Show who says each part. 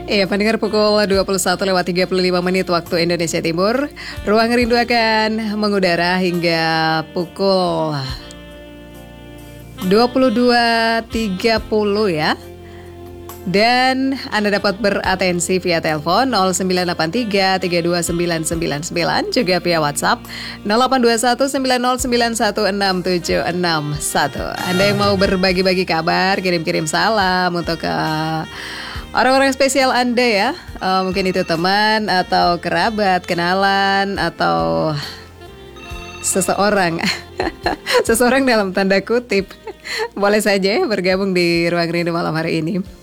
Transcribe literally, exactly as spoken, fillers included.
Speaker 1: Iya, pendengar pukul dua puluh satu lewat tiga puluh lima menit waktu Indonesia Timur. Ruang Rindu akan mengudara hingga pukul dua puluh dua tiga puluh ya. Dan Anda dapat beratensi via telepon nol sembilan delapan tiga tiga dua sembilan sembilan sembilan, juga via WhatsApp nol delapan dua satu sembilan nol sembilan satu enam tujuh enam satu. Anda yang mau berbagi-bagi kabar, kirim-kirim salam untuk ke orang-orang spesial Anda ya, uh, mungkin itu teman atau kerabat, kenalan atau seseorang, seseorang dalam tanda kutip, boleh saja bergabung di Ruang Rindu malam hari ini.